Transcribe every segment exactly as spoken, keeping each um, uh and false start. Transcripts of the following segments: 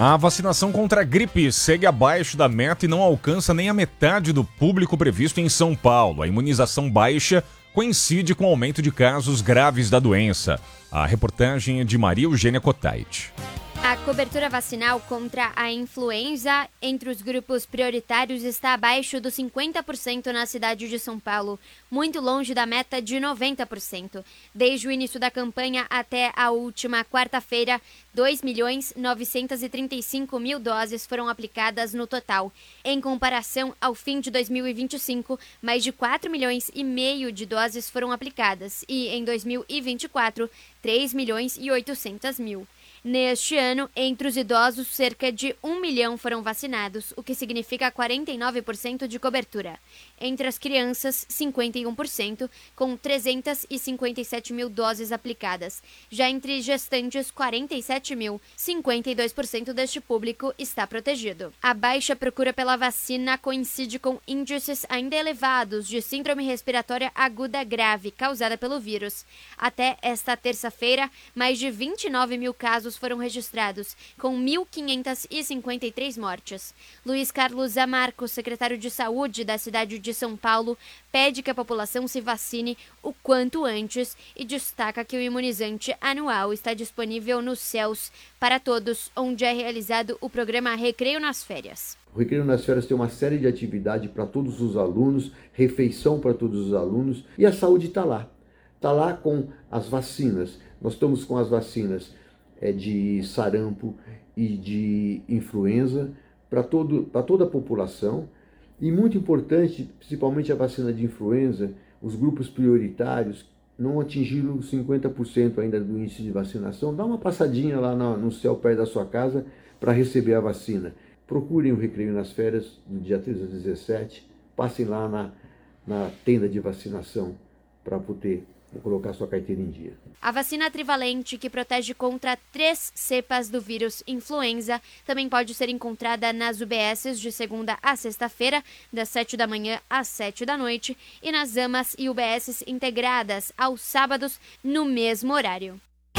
A vacinação contra a gripe segue abaixo da meta e não alcança nem a metade do público previsto em São Paulo. A imunização baixa coincide com o aumento de casos graves da doença. A reportagem é de Maria Eugênia Cotait. A cobertura vacinal contra a influenza entre os grupos prioritários está abaixo dos cinquenta por cento na cidade de São Paulo, muito longe da meta de noventa por cento. Desde o início da campanha até a última quarta-feira, dois milhões novecentos e trinta e cinco mil doses foram aplicadas no total. Em comparação ao fim de dois mil e vinte e cinco, mais de quatro milhões e meio de doses foram aplicadas e, em dois mil e vinte e quatro, três milhões e oitocentos mil. Neste ano, entre os idosos, cerca de um milhão foram vacinados, o que significa quarenta e nove por cento de cobertura. Entre as crianças, cinquenta e um por cento, com trezentos e cinquenta e sete mil doses aplicadas. Já entre gestantes, quarenta e sete mil, cinquenta e dois por cento deste público está protegido. A baixa procura pela vacina coincide com índices ainda elevados de síndrome respiratória aguda grave causada pelo vírus. Até esta terça-feira, mais de vinte e nove mil casos foram registrados, com mil quinhentas e cinquenta e três mortes. Luiz Carlos Zamarco, secretário de Saúde da cidade de São Paulo, pede que a população se vacine o quanto antes e destaca que o imunizante anual está disponível nos C E L S para todos, onde é realizado o programa Recreio nas Férias. O Recreio nas Férias tem uma série de atividades para todos os alunos, refeição para todos os alunos, e a saúde está lá. Está lá com as vacinas. Nós estamos com as vacinas é, de sarampo e de influenza para todo, para toda a população. E muito importante, principalmente a vacina de influenza, os grupos prioritários não atingiram os cinquenta por cento ainda do índice de vacinação. Dá uma passadinha lá no, no céu perto da sua casa para receber a vacina. Procurem o Recreio nas Férias, do dia treze a dezessete. Passem lá na, na tenda de vacinação para poder colocar sua carteira em dia. A vacina trivalente, que protege contra três cepas do vírus influenza, também pode ser encontrada nas U B Ss de segunda a sexta-feira, das sete da manhã às sete da noite, e nas AMAs e U B Ss integradas aos sábados, no mesmo horário.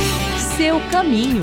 Seu caminho.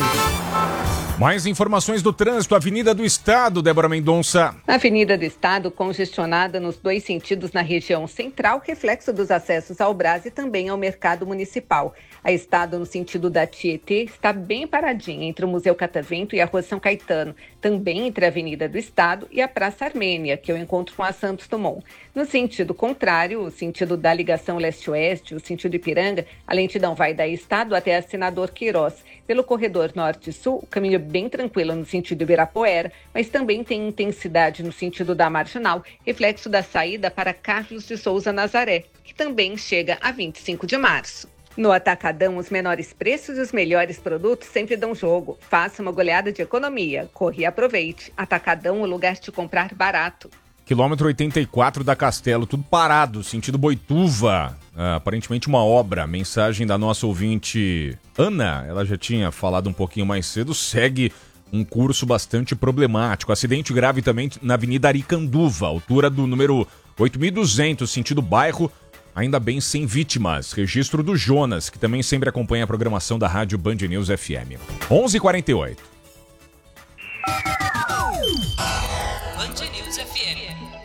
Mais informações do trânsito, Avenida do Estado, Débora Mendonça. Avenida do Estado congestionada nos dois sentidos na região central, reflexo dos acessos ao Brás e também ao Mercado Municipal. A Estado, no sentido da Tietê, está bem paradinha entre o Museu Catavento e a Rua São Caetano, também entre a Avenida do Estado e a Praça Armênia, que eu encontro com a Santos Dumont. No sentido contrário, o sentido da ligação leste-oeste, o sentido Ipiranga, a lentidão vai da Estado até a Senador Queiroz. Pelo corredor norte-sul, o caminho é bem tranquilo no sentido Ibirapuera, mas também tem intensidade no sentido da Marginal, reflexo da saída para Carlos de Souza Nazaré, que também chega a vinte e cinco de março. No Atacadão, os menores preços e os melhores produtos sempre dão jogo. Faça uma goleada de economia. Corre e aproveite. Atacadão, o lugar de comprar barato. Quilômetro oitenta e quatro da Castelo, tudo parado, sentido Boituva. Ah, aparentemente uma obra. Mensagem da nossa ouvinte Ana, ela já tinha falado um pouquinho mais cedo, segue um curso bastante problemático. Acidente grave também na Avenida Aricanduva, altura do número oito mil e duzentos, sentido bairro, ainda bem sem vítimas. Registro do Jonas, que também sempre acompanha a programação da Rádio Band News F M. onze e quarenta e oito. Band News F M.